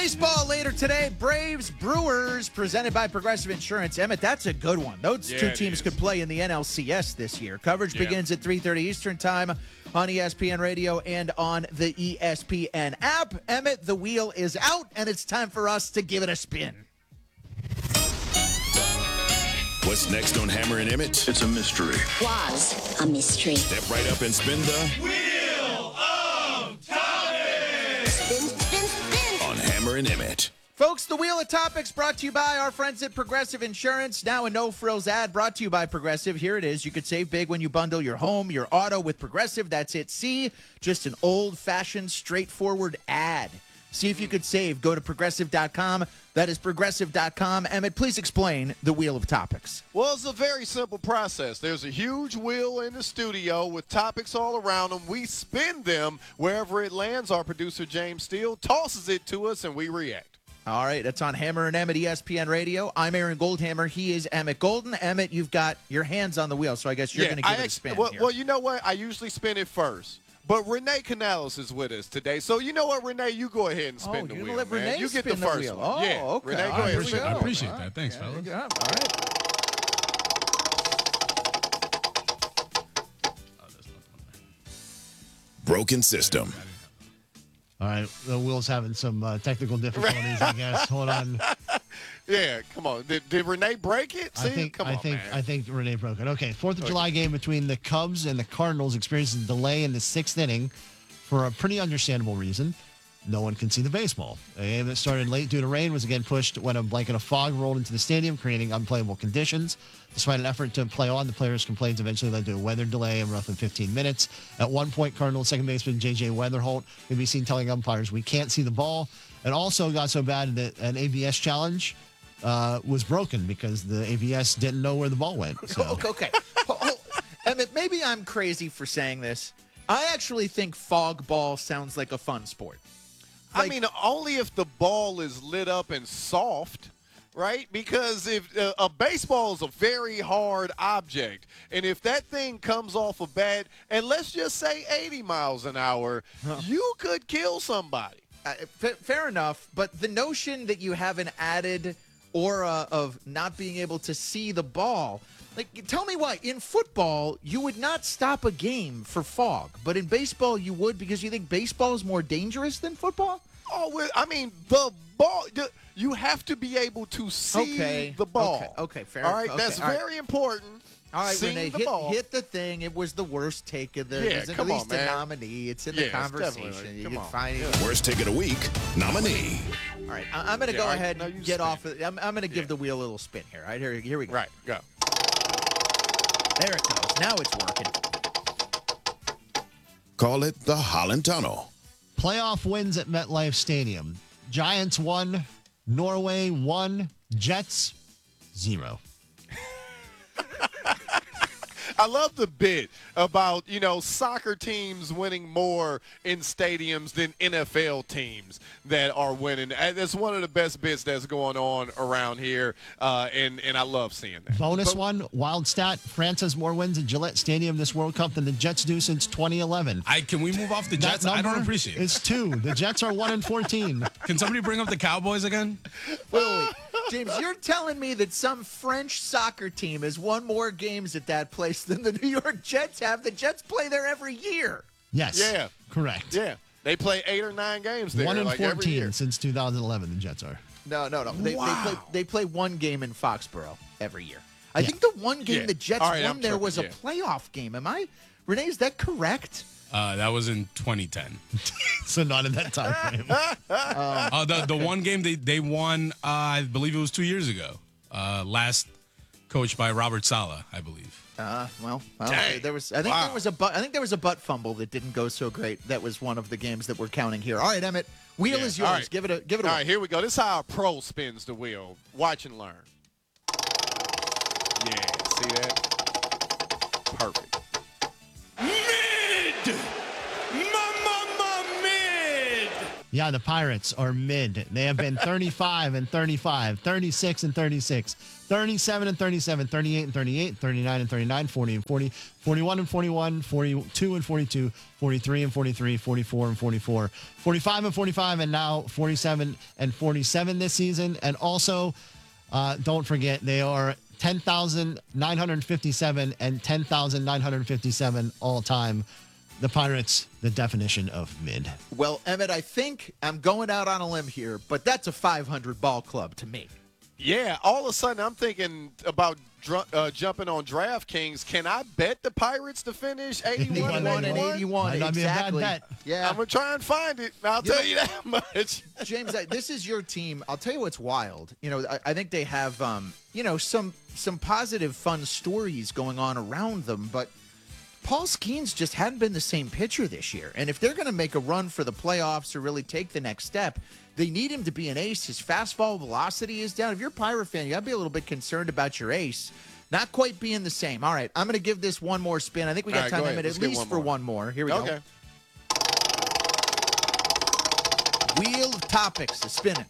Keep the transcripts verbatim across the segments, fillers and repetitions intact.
Baseball later today. Braves, Brewers, presented by Progressive Insurance. Emmett, that's a good one. Those Yeah, two it teams is. could play in the N L C S this year. Coverage Yeah. begins at three thirty Eastern Time on E S P N Radio and on the E S P N app. Emmett, the wheel is out, and it's time for us to give it a spin. What's next on Hammer and Emmett? It's a mystery. Was a mystery. Step right up and spin the Wheel of Topics! Spin, spin, spin. on Hammer and Emmett. Folks, the Wheel of Topics brought to you by our friends at Progressive Insurance. Now a no-frills ad brought to you by Progressive. Here it is. You could save big when you bundle your home, your auto with Progressive. That's it. See, just an old-fashioned, straightforward ad. See if you could save. Go to Progressive dot com. That is Progressive dot com. Emmett, please explain the Wheel of Topics. Well, it's a very simple process. There's a huge wheel in the studio with topics all around them. We spin them wherever it lands. Our producer, James Steele, tosses it to us, and we react. All right, that's on Hammer and Emmett, E S P N Radio. I'm Aaron Goldhammer. He is Emmett Golden. Emmett, you've got your hands on the wheel, so I guess you're Yeah, going to give I it a ex- spin well, here. well, you know what? I usually spin it first. But Renee Canales is with us today. So you know what, Renee? You go ahead and spin Oh, the you're wheel, gonna let man. Renee You get spin the the first wheel. one. Oh, yeah. okay. Renee, All go right, ahead. here we spin go. the I wheel. appreciate All that. Thanks, right. fellas. All right. Broken system. All right, the wheel's having some uh, technical difficulties, I guess. Hold on. Yeah, come on. Did, did Renee break it? See, I think come I on, think man. I think Renee broke it. Okay, Fourth of July game between the Cubs and the Cardinals experiences a delay in the sixth inning for a pretty understandable reason. No one can see the baseball. A game that started late due to rain was again pushed when a blanket of fog rolled into the stadium, creating unplayable conditions. Despite an effort to play on, the players' complaints eventually led to a weather delay of roughly fifteen minutes. At one point, Cardinals second baseman J J Weatherholt could be seen telling umpires, "We can't see the ball." It also got so bad that an A B S challenge uh, was broken because the A B S didn't know where the ball went. So. Okay. okay. Oh, oh, Emmett, maybe I'm crazy for saying this. I actually think fog ball sounds like a fun sport. I Like- mean, only if the ball is lit up and soft, right? Because if uh, a baseball is a very hard object, and if that thing comes off a bat, and let's just say eighty miles an hour, you could kill somebody. Uh, f- fair enough, but the notion that you have an added aura of not being able to see the ball, like, tell me why. In football, you would not stop a game for fog, but in baseball, you would because you think baseball is more dangerous than football? Oh, well, I mean, the ball, the, you have to be able to see Okay, the ball. okay, okay, fair All right, enough. that's Okay, all right. very important. All right, Seeing Renee, the hit, ball. hit the thing. It was the worst take of the. Yeah, it was come at on, least man. a nominee. It's in Yeah, the it's conversation. definitely- You come can on. find it. Yeah. Worst take of the week, nominee. All right, I- I'm going to Yeah, go all right, ahead now and you get spin. off. Of, I'm, I'm going to give Yeah. the wheel a little spin here. All right, here, here we go. Right, go. There it goes. Now it's working. Call it the Holland Tunnel. Playoff wins at MetLife Stadium. Giants one, Norway one, Jets zero. I love the bit about, you know, soccer teams winning more in stadiums than N F L teams that are winning. And that's one of the best bits that's going on around here, uh, and, and I love seeing that. Bonus But- one, wild stat. France has more wins at Gillette Stadium this World Cup than the Jets do since twenty eleven. I can we move off the That Jets? I don't number appreciate it. It's two. The Jets are one and fourteen. Can somebody bring up the Cowboys again? Wait, wait, wait. James, you're telling me that some French soccer team has won more games at that place than the New York Jets have? The Jets play there every year. Yes. Yeah. Correct. Yeah, they play eight or nine games there, One and like every fourteen year. since two thousand eleven. The Jets are. No, no, no. They, Wow. they, play, they play one game in Foxborough every year. I Yeah. think the one game Yeah. the Jets All right, won I'm there tripping, was a yeah. playoff game. Am I, Renee? Is that correct? Uh, that was in twenty ten. So not in that time frame. Uh, the the one game they they won, uh, I believe it was two years ago. Uh, last coached by Robert Saleh, I believe. Uh, well, well Dang. there was. I think Wow. there was a. Butt, I think there was a butt fumble that didn't go so great. That was one of the games that we're counting here. All right, Emmett, wheel Yeah. is yours. All right. Give it a. Give it a. All whirl. right, here we go. This is how a pro spins the wheel. Watch and learn. Yeah, see that? Perfect. Mid! Mama mid! Yeah, the Pirates are mid. They have been thirty-five and thirty-five, thirty-six and thirty-six, thirty-seven and thirty-seven, thirty-eight and thirty-eight, thirty-nine and thirty-nine, forty and forty, forty-one and forty-one, forty-two and forty-two, forty-three and forty-three, forty-four and forty-four, forty-five and forty-five, and now forty-seven and forty-seven this season. And also, uh, don't forget, they are ten thousand nine hundred fifty-seven and ten thousand nine hundred fifty-seven all time. The Pirates, the definition of mid. Well, Emmett, I think I'm going out on a limb here, but that's a five hundred ball club to me. Yeah, all of a sudden I'm thinking about dr- uh, jumping on DraftKings. Can I bet the Pirates to finish eighty-one eighty-one and eighty-one? Might not be a bad Exactly. bet. Yeah. I'm going to try and find it. I'll You tell know- you that much. James, I, this is your team. I'll tell you what's wild. You know, I, I think they have, um, you know, some some positive, fun stories going on around them, but Paul Skeens just hadn't been the same pitcher this year. And if they're going to make a run for the playoffs or really take the next step, they need him to be an ace. His fastball velocity is down. If you're a Pirate fan, you got to be a little bit concerned about your ace not quite being the same. All right, I'm going to give this one more spin. I think we got All right, time go limit ahead. at Let's get least one for more. one more. Here we go. Okay. Wheel of topics is spinning.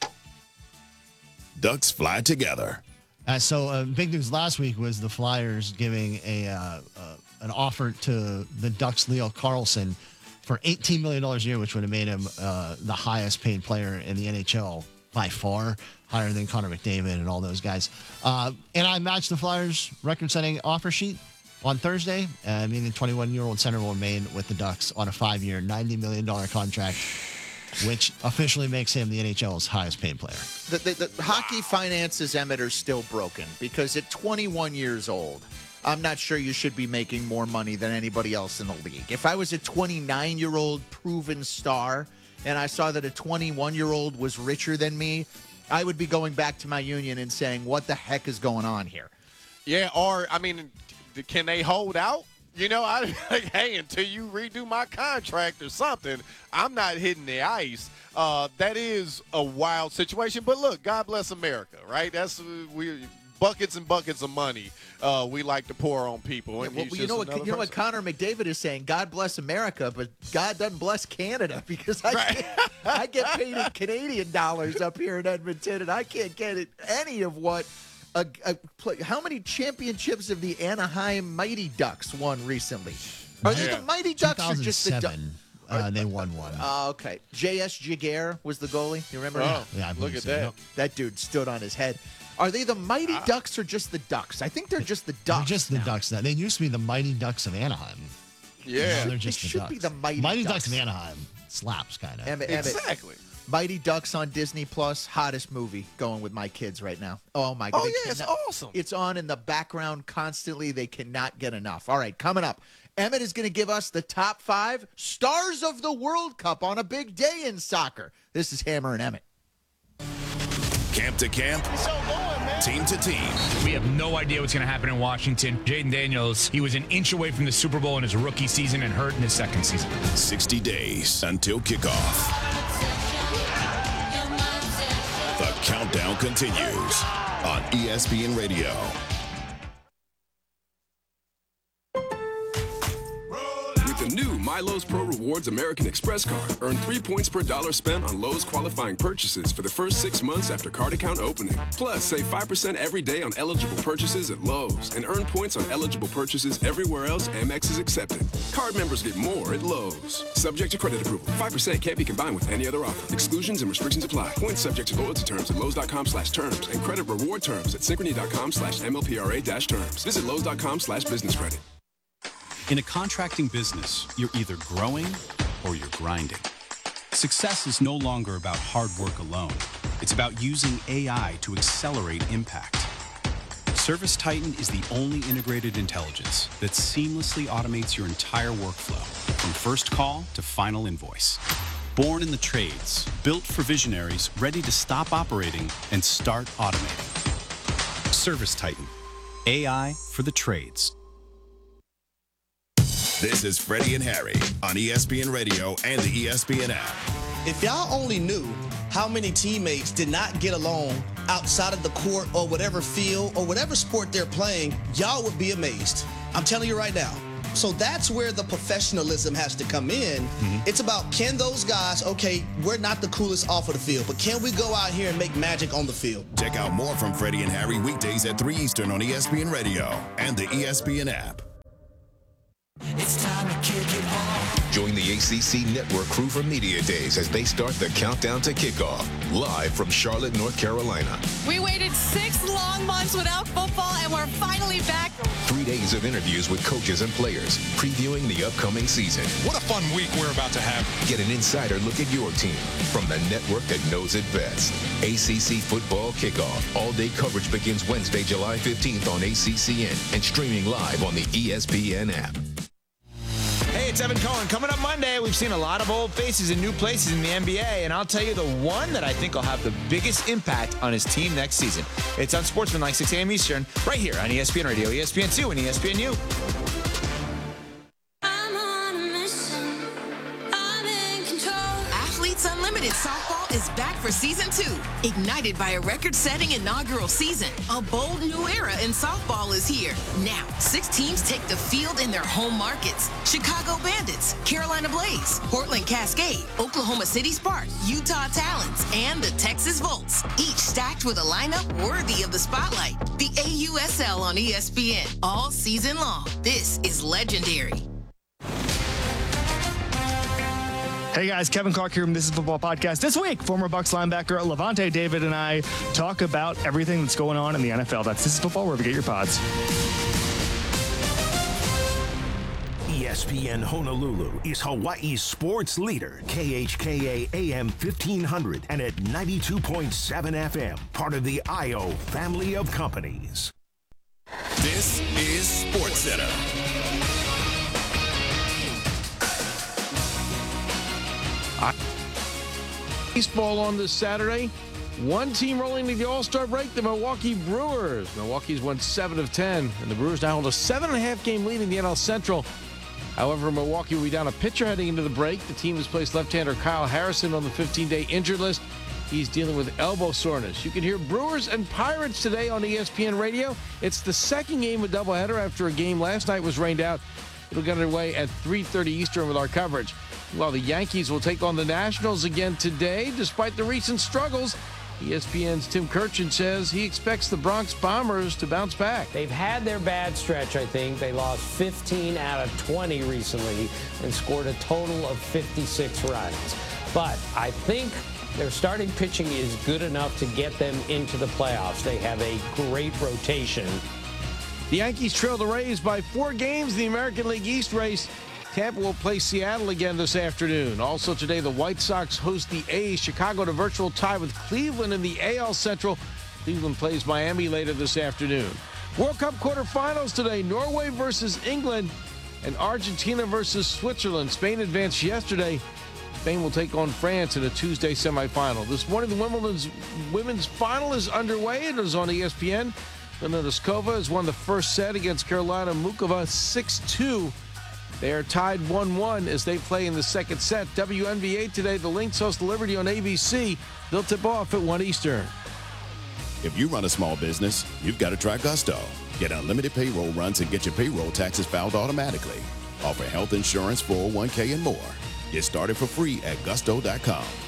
Ducks fly together. Uh, so uh, big news last week was the Flyers giving a uh, uh, an offer to the Ducks' Leo Carlson for eighteen million dollars a year, which would have made him uh, the highest paid player in the N H L by far, higher than Connor McDavid and all those guys. Uh, and I matched the Flyers' record-setting offer sheet on Thursday. Uh, I mean, the twenty-one-year-old center will remain with the Ducks on a five-year, ninety million dollars contract, which officially makes him the N H L's highest paid player. The, the, the hockey finances, Emmett, are still broken because at twenty-one years old, I'm not sure you should be making more money than anybody else in the league. If I was a twenty-nine-year-old proven star and I saw that a twenty-one-year-old was richer than me, I would be going back to my union and saying, what the heck is going on here? Yeah, or, I mean, can they hold out? You know, I like, hey, until you redo my contract or something, I'm not hitting the ice. Uh, that is a wild situation. But look, God bless America, right? That's uh, we buckets and buckets of money uh, we like to pour on people. And Well, he's you just know what? another You know what person. Connor McDavid is saying. God bless America, but God doesn't bless Canada because I Right. get, I get paid in Canadian dollars up here in Edmonton, and I can't get it, any of what. A, a play, how many championships have the Anaheim Mighty Ducks won recently? Are they Yeah. the Mighty Ducks or just the Ducks? two thousand seven, uh, they won one. Oh, okay. J S Jaguar was the goalie. You remember? Oh, him? Yeah, I look believe at so, that. yep. That dude stood on his head. Are they the Mighty Ducks or just the Ducks? I think they're just the They're Ducks. just the now. Ducks now. They used to be the Mighty Ducks of Anaheim. Yeah, Now they're just They the should Ducks. be the Mighty Ducks. Ducks. of Anaheim. Slaps, kind of. Emmett, Emmett, exactly. Mighty Ducks on Disney Plus, hottest movie going with my kids right now. Oh my god. Oh, they yeah, it's cannot- awesome. It's on in the background constantly. They cannot get enough. All right, coming up. Emmett is going to give us the top five stars of the World Cup on a big day in soccer. This is Hammer and Emmett. Camp to camp, team to team. We have no idea what's going to happen in Washington. Jaden Daniels, he was an inch away from the Super Bowl in his rookie season and hurt in his second season. sixty days until kickoff. The countdown continues on E S P N Radio. With the new My Lowe's Pro Rewards American Express card, earn three points per dollar spent on Lowe's qualifying purchases for the first six months after card account opening. Plus, save five percent every day on eligible purchases at Lowe's and earn points on eligible purchases everywhere else Amex is accepted. Card members get more at Lowe's. Subject to credit approval. five percent can't be combined with any other offer. Exclusions and restrictions apply. Points subject to loyalty terms at Lowe's.com slash terms and credit reward terms at Synchrony.com slash MLPRA dash terms. Visit Lowe's.com slash business credit. In a contracting business, you're either growing or you're grinding. Success is no longer about hard work alone. It's about using A I to accelerate impact. ServiceTitan is the only integrated intelligence that seamlessly automates your entire workflow, from first call to final invoice. Born in the trades, built for visionaries ready to stop operating and start automating. ServiceTitan, A I for the trades. This is Freddie and Harry on E S P N Radio and the E S P N app. If y'all only knew how many teammates did not get along outside of the court or whatever field or whatever sport they're playing, y'all would be amazed. I'm telling you right now, So that's where the professionalism has to come in. Mm-hmm. It's about, can those guys, okay, we're not the coolest off of the field, but can we go out here and make magic on the field? Check out more from Freddie and Harry weekdays at three Eastern on E S P N Radio and the E S P N app. It's time to kick it off. Join the A C C Network crew for Media Days as they start the countdown to kickoff. Live from Charlotte, North Carolina. We waited six long months without football, and we're finally back. Three days of interviews with coaches and players, previewing the upcoming season. What a fun week we're about to have. Get an insider look at your team from the network that knows it best. A C C Football Kickoff. All-day coverage begins Wednesday, July fifteenth on A C C N and streaming live on the E S P N app. Hey, it's Evan Cohen. Coming up Monday, we've seen a lot of old faces in new places in the N B A, and I'll tell you the one that I think will have the biggest impact on his team next season. It's on Sportsmanlike, six a.m. Eastern, right here on E S P N Radio, E S P N two, and E S P N U. Athletes Unlimited Softball is back for season two. Ignited by a record-setting inaugural season, a bold new era in softball is here. Now, six teams take the field in their home markets. Chicago Bandits, Carolina Blaze, Portland Cascade, Oklahoma City Sparks, Utah Talons, and the Texas Volts. Each stacked with a lineup worthy of the spotlight. The A U S L on E S P N all season long. This is legendary. Hey guys, Kevin Clark here from This Is Football Podcast. This week, former Bucs linebacker Levante David and I talk about everything that's going on in the N F L. That's This Is Football, wherever you get your pods. E S P N Honolulu is Hawaii's sports leader. K H K A A M fifteen hundred and at ninety-two point seven F M. Part of the I O family of companies. This is Sports Center. Baseball on this Saturday. One team rolling to the All-Star break, the Milwaukee Brewers. Milwaukee's won seven of ten, and the Brewers now hold a seven and a half game lead in the N L Central. However, Milwaukee will be down a pitcher heading into the break. The team has placed left-hander Kyle Harrison on the fifteen-day injured list. He's dealing with elbow soreness. You can hear Brewers and Pirates today on E S P N Radio. It's the second game of doubleheader after a game last night was rained out. It'll get underway at three thirty Eastern with our coverage. While the Yankees will take on the Nationals again today, despite the recent struggles, E S P N's Tim Kirchin says he expects the Bronx Bombers to bounce back. They've had their bad stretch, I think. They lost fifteen out of twenty recently and scored a total of fifty-six runs. But I think their starting pitching is good enough to get them into the playoffs. They have a great rotation. The Yankees trail the Rays by four games in the American League East race. Tampa will play Seattle again this afternoon. Also today, the White Sox host the A's. Chicago to virtual tie with Cleveland in the A L Central. Cleveland plays Miami later this afternoon. World Cup quarterfinals today. Norway versus England and Argentina versus Switzerland. Spain advanced yesterday. Spain will take on France in a Tuesday semifinal. This morning, the Wimbledon's women's final is underway. It is on E S P N. Lena Noskova has won the first set against Carolina Mukova six two. They are tied one one as they play in the second set. W N B A today, the Lynx host Liberty on A B C. They'll tip off at one Eastern. If you run a small business, you've got to try Gusto. Get unlimited payroll runs and get your payroll taxes filed automatically. Offer health insurance, four oh one k, and more. Get started for free at gusto dot com.